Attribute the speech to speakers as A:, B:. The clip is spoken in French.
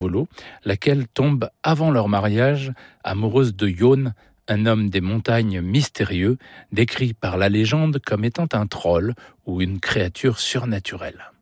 A: solo, laquelle tombe avant leur mariage, amoureuse de Yone, un homme des montagnes mystérieux, décrit par la légende comme étant un troll ou une créature surnaturelle.